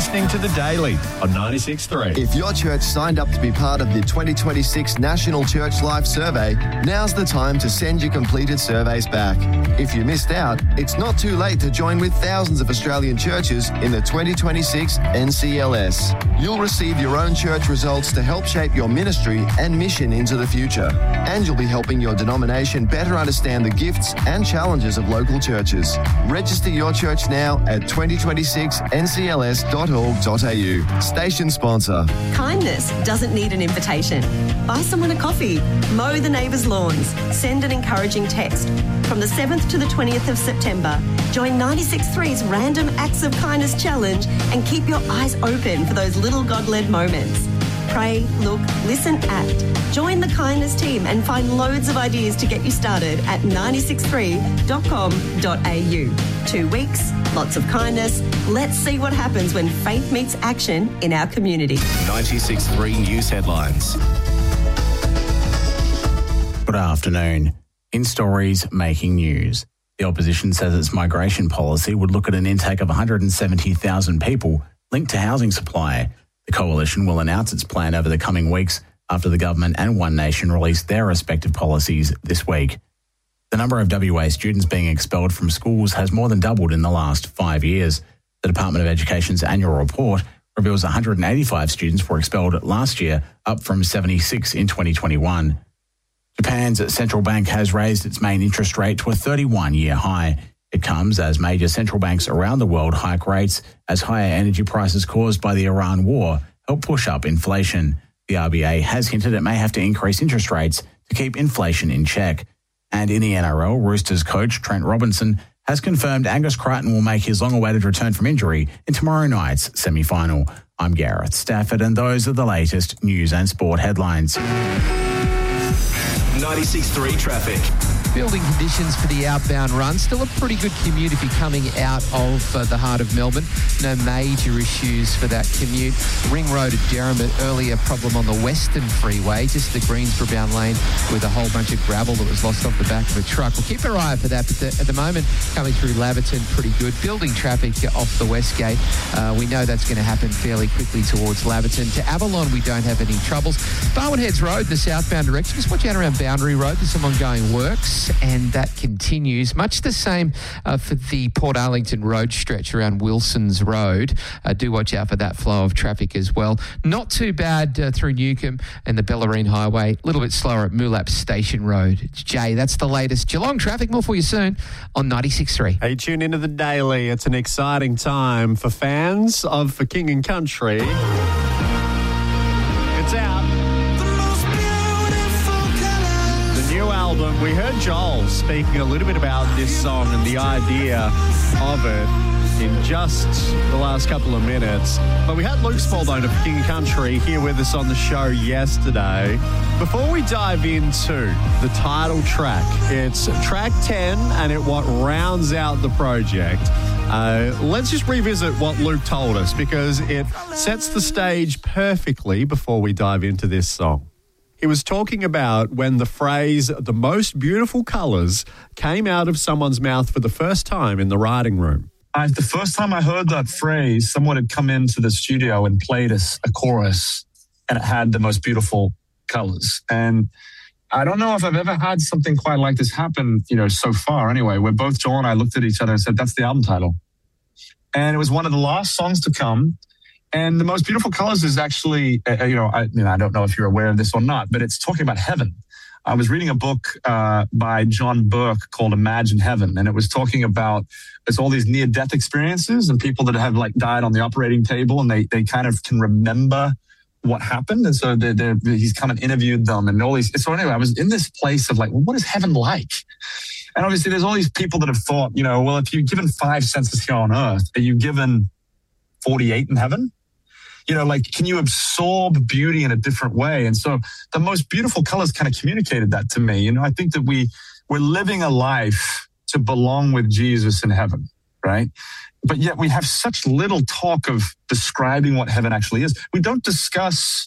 listening to The Daily on 96.3. If your church signed up to be part of the 2026 National Church Life Survey, now's the time to send your completed surveys back. If you missed out, it's not too late to join with thousands of Australian churches in the 2026 NCLS. You'll receive your own church results to help shape your ministry and mission into the future. And you'll be helping your denomination better understand the gifts and challenges of local churches. Register your church now at 2026ncls.org.au. Station sponsor. Kindness doesn't need an invitation. Buy someone a coffee. Mow the neighbours' lawns. Send an encouraging text. From the 7th to the 20th of September, join 96.3's Random Acts of Kindness Challenge and keep your eyes open for those little God-led moments. Pray, look, listen, act. Join the kindness team and find loads of ideas to get you started at 963.com.au. 2 weeks, lots of kindness. Let's see what happens when faith meets action in our community. 96.3 News Headlines. Good afternoon. In stories making news, the opposition says its migration policy would look at an intake of 170,000 people linked to housing supply. The coalition will announce its plan over the coming weeks after the government and One Nation release their respective policies this week. The number of WA students being expelled from schools has more than doubled in the last 5 years. The Department of Education's annual report reveals 185 students were expelled last year, up from 76 in 2021. Japan's central bank has raised its main interest rate to a 31-year high. It comes as major central banks around the world hike rates as higher energy prices caused by the Iran war help push up inflation. The RBA has hinted it may have to increase interest rates to keep inflation in check. And in the NRL, Roosters coach Trent Robinson has confirmed Angus Crichton will make his long-awaited return from injury in tomorrow night's semi-final. I'm Gareth Stafford, and those are the latest news and sport headlines. 96.3 traffic. Building conditions for the outbound run. Still a pretty good commute if you're coming out of the heart of Melbourne. No major issues for that commute. Ring Road at Derrimut, earlier problem on the Western Freeway, just the Greensboro-bound lane with a whole bunch of gravel that was lost off the back of a truck. We'll keep our eye out for that, but at the moment, coming through Laverton, pretty good. Building traffic off the West Gate. We know that's going to happen fairly quickly towards Laverton. To Avalon, we don't have any troubles. Barwon Heads Road, the southbound direction. Just watch out around Boundary Road. There's some ongoing works, and that continues. Much the same for the Port Arlington Road stretch around Wilson's Road. Do watch out for that flow of traffic as well. Not too bad through Newcombe and the Bellarine Highway. A little bit slower at Moolap Station Road. Jay, that's the latest. Geelong traffic, more for you soon on 96.3. Hey, tune into The Daily. It's an exciting time for fans of For King and Country. It's out. New album. We heard Joel speaking a little bit about this song and the idea of it in just the last couple of minutes. But we had Luke Spalding of King and Country here with us on the show yesterday. Before we dive into the title track, it's track 10 and what rounds out the project. Let's just revisit what Luke told us because it sets the stage perfectly before we dive into this song. He was talking about when the phrase, the most beautiful colours, came out of someone's mouth for the first time in the writing room. The first time I heard that phrase, someone had come into the studio and played us a chorus, and it had the most beautiful colours. And I don't know if I've ever had something quite like this happen, so far anyway, where both Joel and I looked at each other and said, that's the album title. And it was one of the last songs to come. And the most beautiful colors is actually, I don't know if you're aware of this or not, but it's talking about heaven. I was reading a book by John Burke called Imagine Heaven, and it was talking about there's all these near-death experiences and people that have died on the operating table, and they kind of can remember what happened. And so he's kind of interviewed them and all these. So anyway, I was in this place of what is heaven like? And obviously there's all these people that have thought, well, if you're given 5 senses here on earth, are you given 48 in heaven? Can you absorb beauty in a different way? And so the most beautiful colors kind of communicated that to me. I think that we're living a life to belong with Jesus in heaven, right? But yet we have such little talk of describing what heaven actually is. We discuss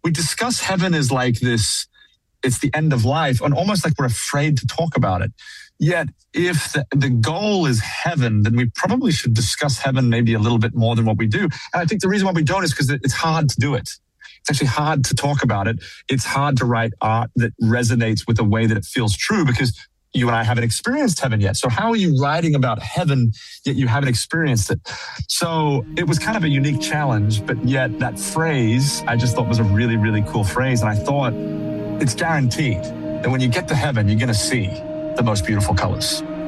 heaven as this, it's the end of life, and almost like we're afraid to talk about it. Yet, if the goal is heaven, then we probably should discuss heaven maybe a little bit more than what we do. And I think the reason why we don't is because it's hard to do it. It's actually hard to talk about it. It's hard to write art that resonates with the way that it feels true, because you and I haven't experienced heaven yet. So how are you writing about heaven yet you haven't experienced it? So it was kind of a unique challenge, but yet that phrase I just thought was a really, really cool phrase. And I thought it's guaranteed that when you get to heaven, you're going to see the most beautiful colors.